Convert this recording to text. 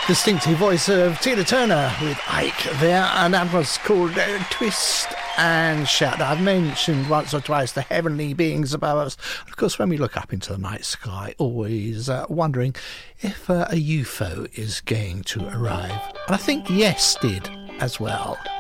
Distinctive voice of Tina Turner with Ike there, and that was called Twist and Shout. I've mentioned once or twice the heavenly beings above us. Of course, when we look up into the night sky, always wondering if a UFO is going to arrive. And I think Yes did as well.